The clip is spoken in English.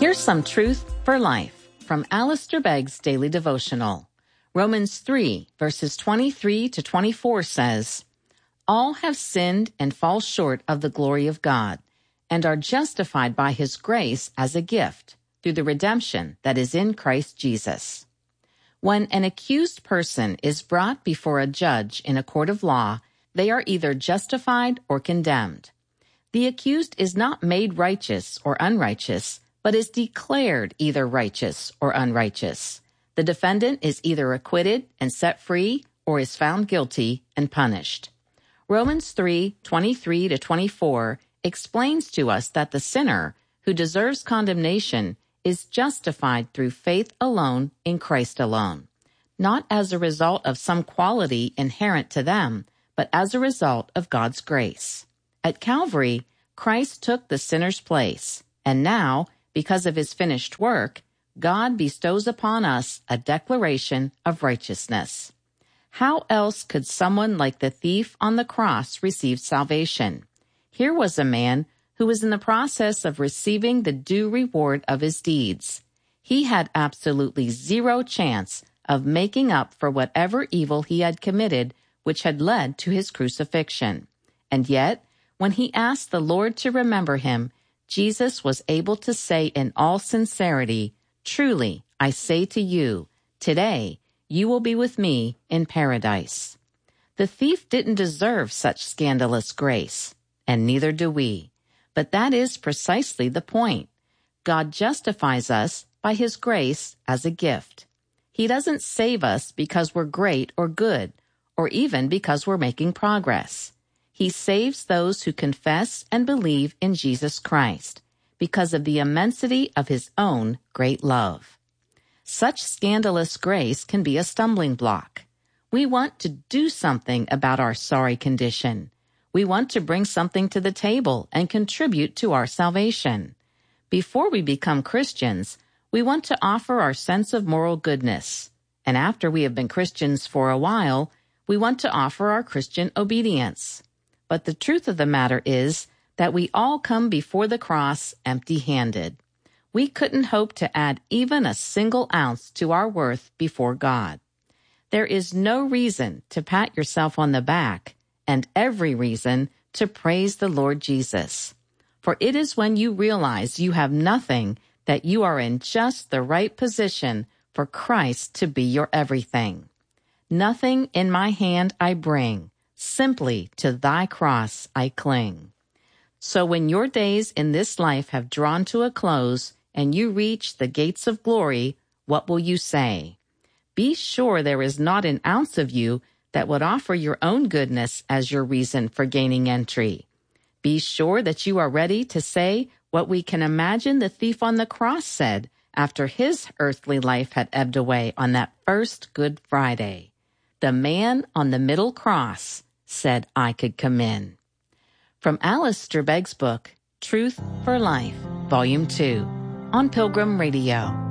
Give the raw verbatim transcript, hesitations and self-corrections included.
Here's some truth for life from Alistair Begg's Daily Devotional. Romans three, verses twenty-three to twenty-four says, "All have sinned and fall short of the glory of God, and are justified by His grace as a gift, through the redemption that is in Christ Jesus." When an accused person is brought before a judge in a court of law, they are either justified or condemned. The accused is not made righteous or unrighteous, but is declared either righteous or unrighteous. The defendant is either acquitted and set free or is found guilty and punished. Romans three, twenty-three to twenty-four explains to us that the sinner, who deserves condemnation, is justified through faith alone in Christ alone, not as a result of some quality inherent to them, but as a result of God's grace. At Calvary, Christ took the sinner's place, and now, because of His finished work, God bestows upon us a declaration of righteousness. How else could someone like the thief on the cross receive salvation? Here was a man who was in the process of receiving the due reward of his deeds. He had absolutely zero chance of making up for whatever evil he had committed, which had led to his crucifixion. And yet, when he asked the Lord to remember him, Jesus was able to say in all sincerity, "Truly, I say to you, today you will be with me in paradise." The thief didn't deserve such scandalous grace, and neither do we. But that is precisely the point. God justifies us by His grace as a gift. He doesn't save us because we're great or good, or even because we're making progress. He saves those who confess and believe in Jesus Christ because of the immensity of His own great love. Such scandalous grace can be a stumbling block. We want to do something about our sorry condition. We want to bring something to the table and contribute to our salvation. Before we become Christians, we want to offer our sense of moral goodness. And after we have been Christians for a while, we want to offer our Christian obedience. But the truth of the matter is that we all come before the cross empty-handed. We couldn't hope to add even a single ounce to our worth before God. There is no reason to pat yourself on the back, and every reason to praise the Lord Jesus. For it is when you realize you have nothing that you are in just the right position for Christ to be your everything. "Nothing in my hand I bring, simply to thy cross I cling." So when your days in this life have drawn to a close and you reach the gates of glory, what will you say? Be sure there is not an ounce of you that would offer your own goodness as your reason for gaining entry. Be sure that you are ready to say what we can imagine the thief on the cross said after his earthly life had ebbed away on that first Good Friday. The man on the middle cross said I could come in. From Alistair Begg's book, Truth for Life, Volume two, on Pilgrim Radio.